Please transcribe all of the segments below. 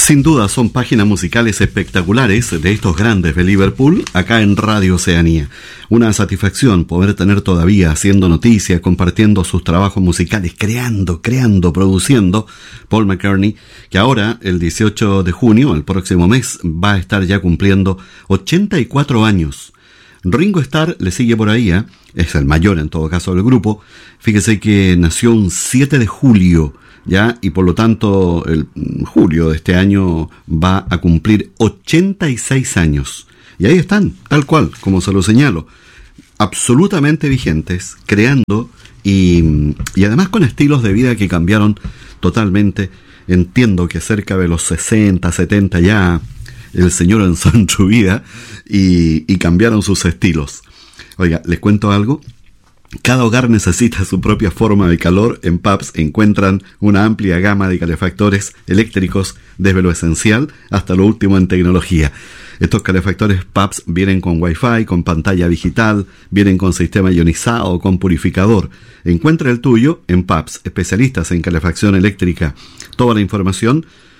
Sin duda son páginas musicales espectaculares de estos grandes de Liverpool acá en Radio Oceanía. Una satisfacción poder tener todavía haciendo noticias, compartiendo sus trabajos musicales, creando, produciendo Paul McCartney, que ahora el 18 de junio, el próximo mes, va a estar ya cumpliendo 84 años. Ringo Starr le sigue por ahí, es el mayor en todo caso del grupo. Fíjese que nació un 7 de julio, ¿ya? Y por lo tanto, el julio de este año va a cumplir 86 años. Y ahí están, tal cual, como se lo señalo, absolutamente vigentes, creando y además con estilos de vida que cambiaron totalmente. Entiendo que cerca de los 60, 70 ya el señor avanzó en su vida y cambiaron sus estilos. Oiga, les cuento algo. Cada hogar necesita su propia forma de calor. En Pabst encuentran una amplia gama de calefactores eléctricos, desde lo esencial hasta lo último en tecnología. Estos calefactores Pabst vienen con Wi-Fi, con pantalla digital, vienen con sistema ionizado, con purificador. Encuentra el tuyo en Pabst, especialistas en calefacción eléctrica. Toda la información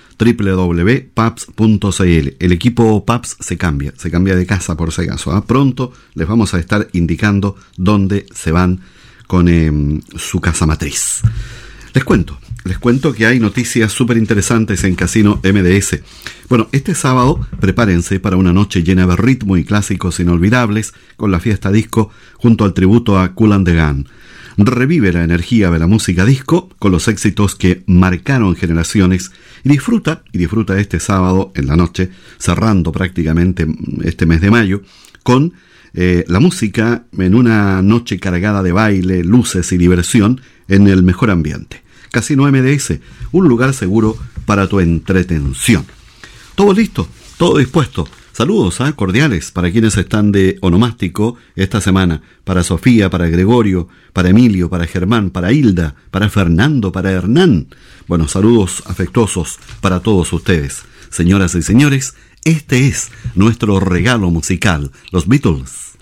www.pabst.cl. El equipo Pabst se cambia de casa por si acaso. Pronto les vamos a estar indicando dónde se van con su casa matriz. Les cuento que hay noticias súper interesantes en Casino MDS. Bueno, este sábado prepárense para una noche llena de ritmo y clásicos inolvidables con la fiesta disco junto al tributo a Kool and the Gang. Revive la energía de la música disco con los éxitos que marcaron generaciones y disfruta este sábado en la noche, cerrando prácticamente este mes de mayo, con la música en una noche cargada de baile, luces y diversión en el mejor ambiente. Casino MDS, un lugar seguro para tu entretención. Todo listo, todo dispuesto. Saludos cordiales para quienes están de onomástico esta semana. Para Sofía, para Gregorio, para Emilio, para Germán, para Hilda, para Fernando, para Hernán. Bueno, saludos afectuosos para todos ustedes. Señoras y señores, este es nuestro regalo musical, los Beatles.